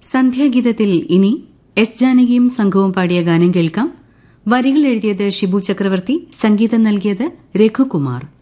സന്ധ്യാഗീതത്തിൽ ഇനി എസ് ജാനകിയും സംഘവും പാടിയ ഗാനം കേൾക്കാം. വരികൾ എഴുതിയത് ഷിബു ചക്രവർത്തി, സംഗീതം നൽകിയത് രഘുകുമാർ.